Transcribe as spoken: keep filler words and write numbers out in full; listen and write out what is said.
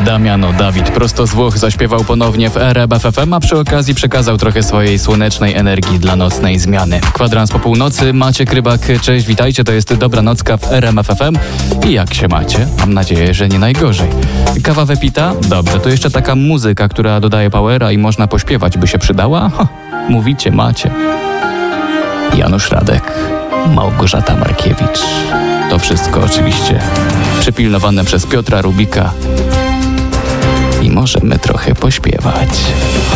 Damiano Dawid prosto z Włoch zaśpiewał ponownie w R M F F M, a przy okazji przekazał trochę swojej słonecznej energii dla nocnej zmiany. Kwadrans po północy, Maciek Rybak, cześć, witajcie, to jest Dobra Nocka w R M F F M. I jak się macie? Mam nadzieję, że nie najgorzej. Kawa wypita? Dobrze, to jeszcze taka muzyka, która dodaje powera i można pośpiewać, by się przydała? Ho, mówicie, macie. Janusz Radek, Małgorzata Markiewicz. To wszystko oczywiście przypilnowane przez Piotra Rubika i możemy trochę pośpiewać.